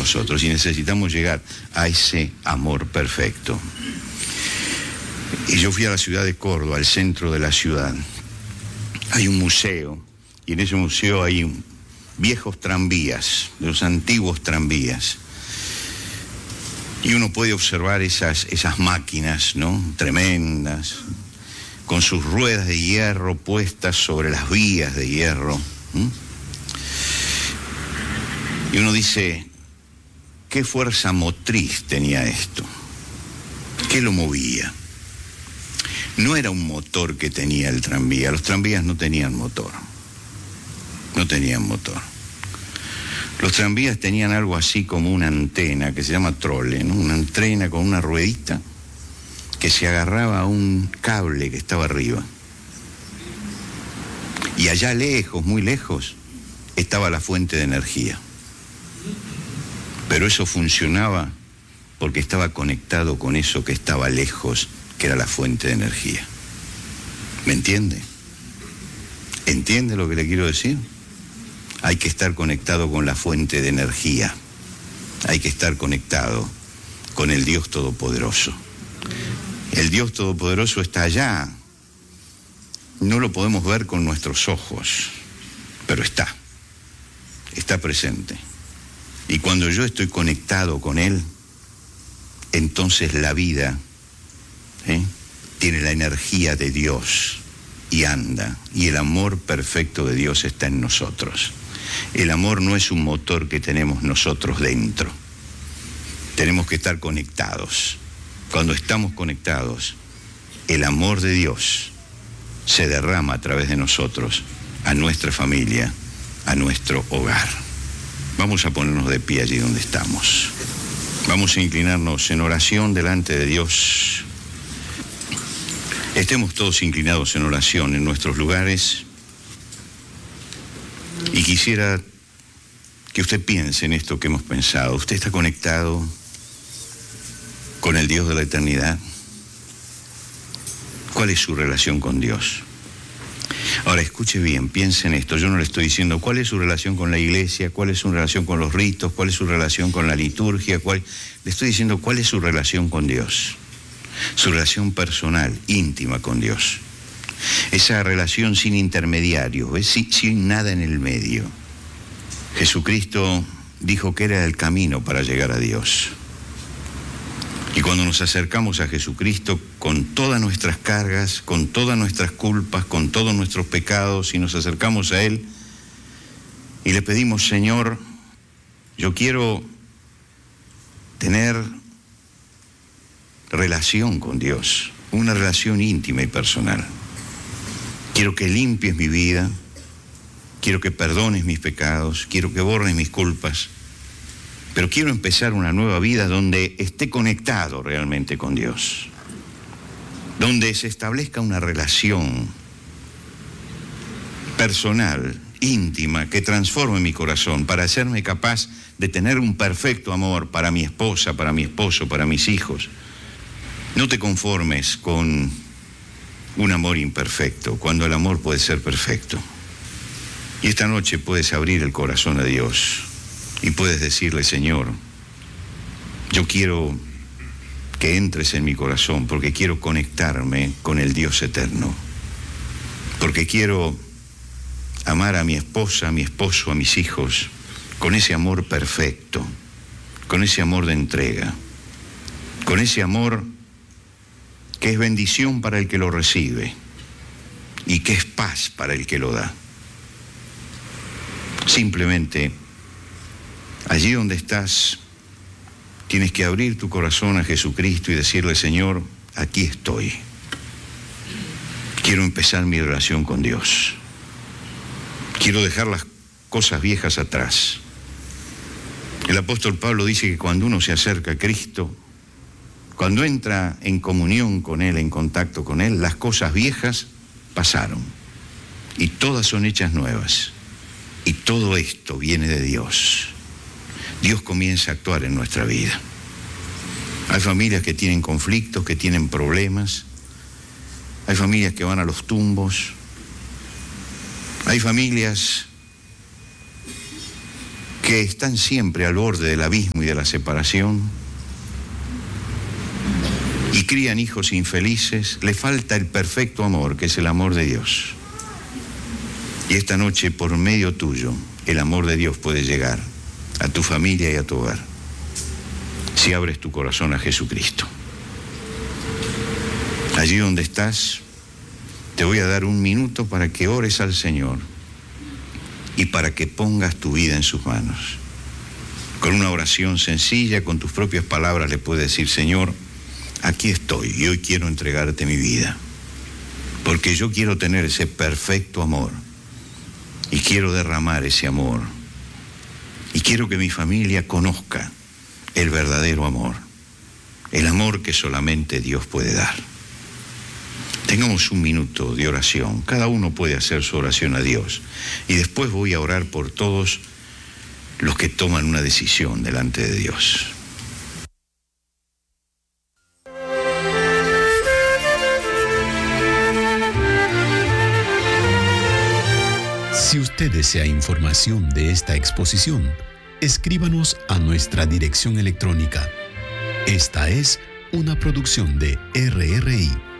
nosotros y necesitamos llegar a ese amor perfecto. Y yo fui a la ciudad de Córdoba, al centro de la ciudad. Hay un museo, y en ese museo hay viejos tranvías, de los antiguos tranvías. Y uno puede observar esas máquinas, ¿no? Tremendas, con sus ruedas de hierro puestas sobre las vías de hierro. Y uno dice, ¿qué fuerza motriz tenía esto? ¿Qué lo movía? No era un motor que tenía el tranvía. Los tranvías no tenían motor. No tenían motor. Los tranvías tenían algo así como una antena que se llama trole, ¿no? Una antena con una ruedita que se agarraba a un cable que estaba arriba. Y allá lejos, muy lejos, estaba la fuente de energía. Pero eso funcionaba porque estaba conectado con eso que estaba lejos, que era la fuente de energía. ¿Me entiende? ¿Entiende lo que le quiero decir? Hay que estar conectado con la fuente de energía. Hay que estar conectado con el Dios Todopoderoso. El Dios Todopoderoso está allá. No lo podemos ver con nuestros ojos, pero está presente. Y cuando yo estoy conectado con Él, entonces la vida tiene la energía de Dios y anda, y el amor perfecto de Dios está en nosotros. El amor no es un motor que tenemos nosotros dentro. Tenemos que estar conectados. Cuando estamos conectados, el amor de Dios se derrama a través de nosotros, a nuestra familia, a nuestro hogar. Vamos a ponernos de pie allí donde estamos. Vamos a inclinarnos en oración delante de Dios. Estemos todos inclinados en oración en nuestros lugares. Y quisiera que usted piense en esto que hemos pensado. ¿Usted está conectado con el Dios de la eternidad? ¿Cuál es su relación con Dios? Ahora, escuche bien, piense en esto. Yo no le estoy diciendo cuál es su relación con la iglesia, cuál es su relación con los ritos, cuál es su relación con la liturgia, le estoy diciendo cuál es su relación con Dios. Su relación personal, íntima con Dios. Esa relación sin intermediarios, sin nada en el medio. Jesucristo dijo que era el camino para llegar a Dios. Y cuando nos acercamos a Jesucristo con todas nuestras cargas, con todas nuestras culpas, con todos nuestros pecados, y nos acercamos a Él y le pedimos, Señor, yo quiero tener relación con Dios, una relación íntima y personal. Quiero que limpies mi vida, quiero que perdones mis pecados, quiero que borres mis culpas, pero quiero empezar una nueva vida donde esté conectado realmente con Dios, donde se establezca una relación personal, íntima, que transforme mi corazón para hacerme capaz de tener un perfecto amor para mi esposa, para mi esposo, para mis hijos. No te conformes con un amor imperfecto, cuando el amor puede ser perfecto. Y esta noche puedes abrir el corazón a Dios y puedes decirle, Señor, yo quiero que entres en mi corazón porque quiero conectarme con el Dios eterno, porque quiero amar a mi esposa, a mi esposo, a mis hijos, con ese amor perfecto, con ese amor de entrega, con ese amor que es bendición para el que lo recibe y que es paz para el que lo da. Simplemente, allí donde estás, tienes que abrir tu corazón a Jesucristo y decirle, Señor, aquí estoy. Quiero empezar mi relación con Dios. Quiero dejar las cosas viejas atrás. El apóstol Pablo dice que cuando uno se acerca a Cristo, cuando entra en comunión con Él, en contacto con Él, las cosas viejas pasaron y todas son hechas nuevas. Y todo esto viene de Dios. Dios comienza a actuar en nuestra vida. Hay familias que tienen conflictos, que tienen problemas. Hay familias que van a los tumbos. Hay familias que están siempre al borde del abismo y de la separación y crían hijos infelices, le falta el perfecto amor, que es el amor de Dios. Y esta noche, por medio tuyo, el amor de Dios puede llegar a tu familia y a tu hogar, si abres tu corazón a Jesucristo. Allí donde estás, te voy a dar un minuto para que ores al Señor y para que pongas tu vida en sus manos. Con una oración sencilla, con tus propias palabras, le puedes decir: Señor, aquí estoy y hoy quiero entregarte mi vida, porque yo quiero tener ese perfecto amor y quiero derramar ese amor y quiero que mi familia conozca el verdadero amor, el amor que solamente Dios puede dar. Tengamos un minuto de oración, cada uno puede hacer su oración a Dios y después voy a orar por todos los que toman una decisión delante de Dios. Si usted desea información de esta exposición, escríbanos a nuestra dirección electrónica. Esta es una producción de RRI.